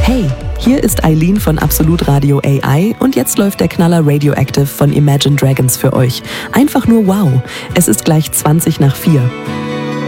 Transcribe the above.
Hey, hier ist Eileen von Absolut Radio AI und jetzt läuft der Knaller Radioactive von Imagine Dragons für euch. Einfach nur wow. Es ist gleich 4:20.